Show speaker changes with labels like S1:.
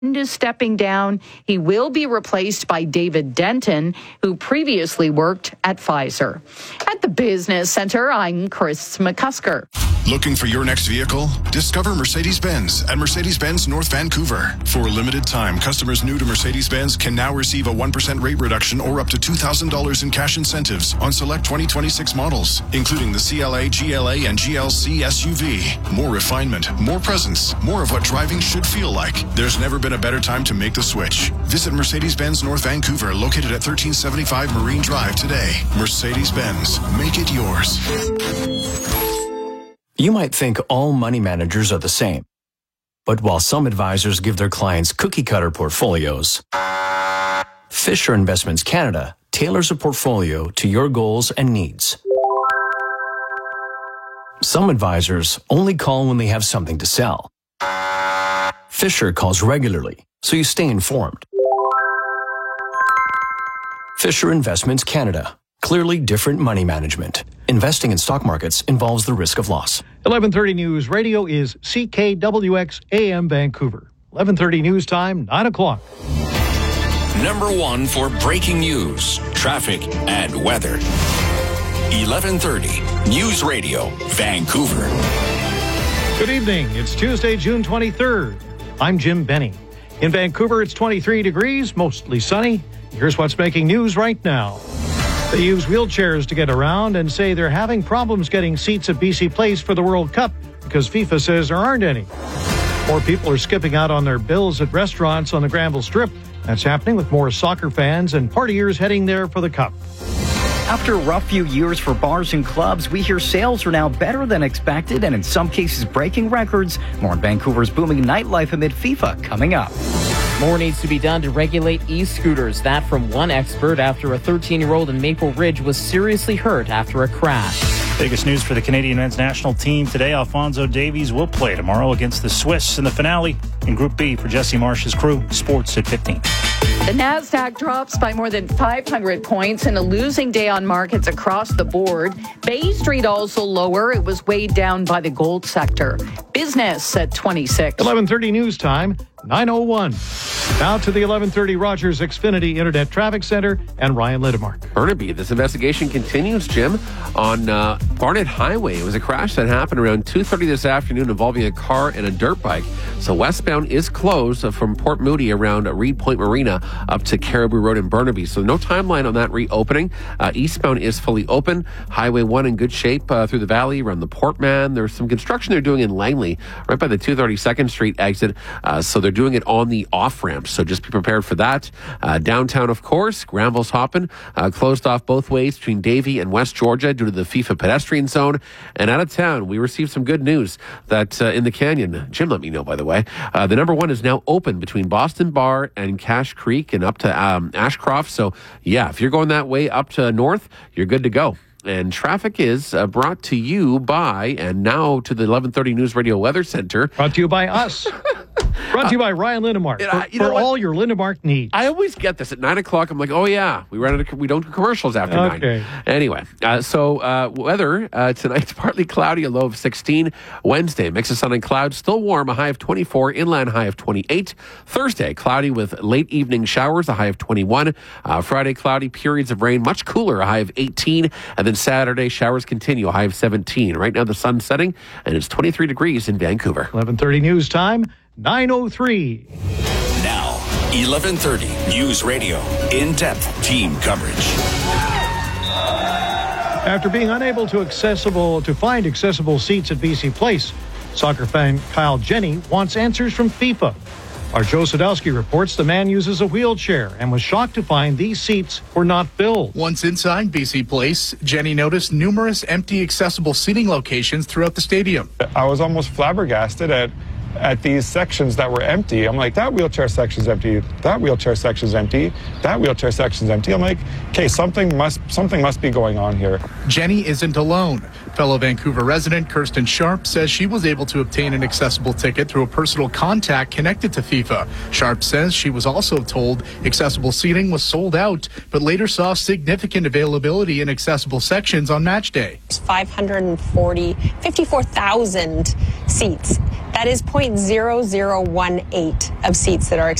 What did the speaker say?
S1: is stepping down. He will be replaced by David Denton, who previously worked at Pfizer. At the Business Center, I'm Chris McCusker.
S2: Looking for your next vehicle? Discover Mercedes-Benz at Mercedes-Benz North Vancouver. For a limited time, customers new to Mercedes-Benz can now receive a 1% rate reduction or up to $2,000 in cash incentives on select 2026 models, including the CLA, GLA, and GLC SUV. More refinement, more presence, more of what driving should feel like. There's never been a better time to make the switch. Visit Mercedes-Benz North Vancouver, located at 1375 Marine Drive today. Mercedes-Benz. Make it yours.
S3: You might think all money managers are the same. But while some advisors give their clients cookie-cutter portfolios, Fisher Investments Canada tailors a portfolio to your goals and needs. Some advisors only call when they have something to sell. Fisher calls regularly, so you stay informed. Fisher Investments Canada. Clearly different money management. Investing in stock markets involves the risk of loss.
S4: 11:30 News Radio is CKWX AM Vancouver. 11:30 News Time, 9 o'clock.
S5: Number one for breaking news, traffic, and weather. 11:30 News Radio, Vancouver.
S4: Good evening. It's Tuesday, June 23rd. I'm Jim Benny. In Vancouver, it's 23 degrees, mostly sunny. Here's what's making news right now. They use wheelchairs to get around and say they're having problems getting seats at BC Place for the World Cup because FIFA says there aren't any. More people are skipping out on their bills at restaurants on the Granville Strip. That's happening with more soccer fans and partiers heading there for the Cup.
S6: After a rough few years for bars and clubs, we hear sales are now better than expected and in some cases breaking records. More on Vancouver's booming nightlife amid FIFA coming up.
S7: More needs to be done to regulate e-scooters. That from one expert after a 13-year-old in Maple Ridge was seriously hurt after a crash.
S8: Biggest news for the Canadian men's national team today. Alphonso Davies will play tomorrow against the Swiss in the finale in Group B for Jesse Marsh's crew. Sports at 15.
S1: The Nasdaq drops by more than 500 points in a losing day on markets across the board. Bay Street also lower. It was weighed down by the gold sector. Business at 26.
S4: 11:30 News Time, 9:01. Now to the 11:30 Rogers Xfinity Internet Traffic Center and Ryan Lidemark.
S9: Burnaby, this investigation continues, Jim, on Barnett Highway. It was a crash that happened around 2:30 this afternoon involving a car and a dirt bike. So westbound is closed from Port Moody around Reed Point Marina up to Caribou Road in Burnaby. So no timeline on that reopening. Eastbound is fully open. Highway 1 in good shape through the valley around the Portman. There's some construction they're doing in Langley, right by the 232nd Street exit. So they're doing it on the off-ramp. So just be prepared for that. Downtown, of course, Granville's hopping. Closed off both ways between Davie and West Georgia due to the FIFA pedestrian zone. And out of town, we received some good news that in the Canyon, Jim let me know, by the way, the number one is now open between Boston Bar and Cache Creek and up to Ashcroft. So, yeah, if you're going that way up to north, you're good to go. And traffic is brought to you by, and now to the 11:30 News Radio Weather Center.
S4: Brought to you by us. Brought to you by Ryan Lindemark for all your Lindemark needs.
S9: I always get this at 9 o'clock. I'm like, oh yeah, we don't do commercials after 9. Anyway, weather tonight's partly cloudy, a low of 16. Wednesday, mix of sun and clouds, still warm, a high of 24. Inland high of 28. Thursday, cloudy with late evening showers, a high of 21. Friday, cloudy, periods of rain, much cooler, a high of 18. And then Saturday, showers continue, a high of 17. Right now, the sun's setting, and it's 23 degrees in Vancouver.
S4: 11:30 News Time, 9:03.
S5: Now, 11:30 News Radio, in-depth team coverage.
S4: After being unable to find accessible seats at BC Place, soccer fan Kyle Jenny wants answers from FIFA. Our Joe Sadowski reports the man uses a wheelchair and was shocked to find these seats were not filled.
S10: Once inside BC Place, Jenny noticed numerous empty accessible seating locations throughout the stadium.
S11: I was almost flabbergasted at these sections that were empty. I'm like, that wheelchair section's empty, that wheelchair section's empty, that wheelchair section's empty. I'm like, okay, something must be going on here.
S10: Jenny isn't alone. Fellow Vancouver resident Kirsten Sharp says she was able to obtain an accessible ticket through a personal contact connected to FIFA. Sharp says she was also told accessible seating was sold out, but later saw significant availability in accessible sections on match day.
S12: 54,000 seats. That is 0.0018 of seats that are